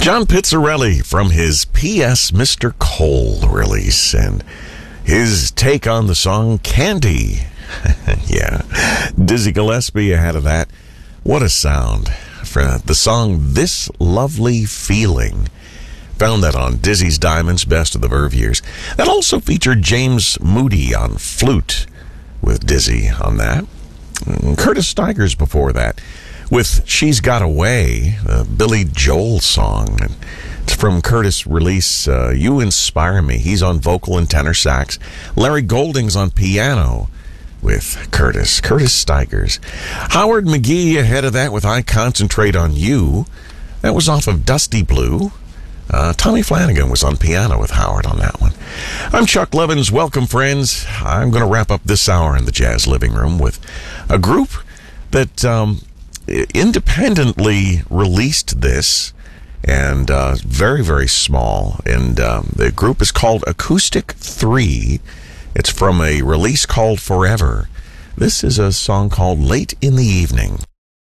John Pizzarelli from his P.S. Mr. Cole release and his take on the song Candy. Yeah. Dizzy Gillespie ahead of that. What a sound. For the song This Lovely Feeling. Found that on Dizzy's Diamonds, Best of the Verve Years. That also featured James Moody on flute with Dizzy on that. And Curtis Stigers before that with She's Got Away, a Billy Joel song. And it's from Curtis' release, You Inspire Me. He's on vocal and tenor sax. Larry Golding's on piano with Curtis Stigers. Howard McGee ahead of that with I Concentrate on You. That was off of Dusty Blue. Tommy Flanagan was on piano with Howard on that one. I'm Chuck Levins. Welcome, friends. I'm going to wrap up this hour in the Jazz Living Room with a group that independently released this, and very, very small. And the group is called Acoustic 3. It's from a release called Forever. This is a song called Late in the Evening.